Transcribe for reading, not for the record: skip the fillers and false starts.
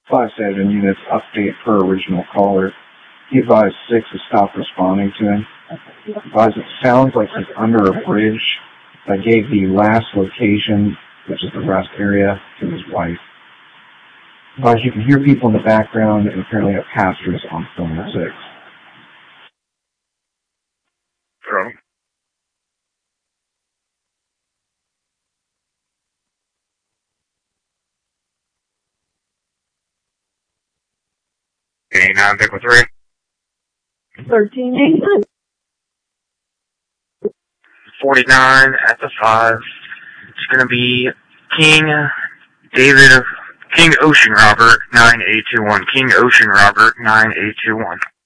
5-7 units update per original caller. He advised 6 has stopped responding to him. Advised it sounds like he's under a bridge. I gave the last location, which is the rest area, to his wife. Advised you can hear people in the background and apparently have pastors on phone 6. Hello. Okay, 953. 1389. 49 at the 5. It's going to be King Ocean Robert 9821. King Ocean Robert 9821.